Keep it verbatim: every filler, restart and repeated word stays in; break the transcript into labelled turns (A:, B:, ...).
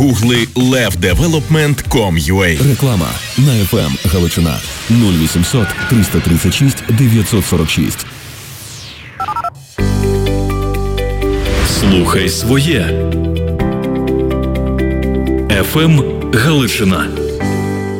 A: Гугли левдевелопмент крапка ком крапка ю а.
B: Реклама на еф ем Галичина нуль вісімсот триста тридцять шість дев'ятсот сорок шість.
C: Слухай своє. еф ем Галичина.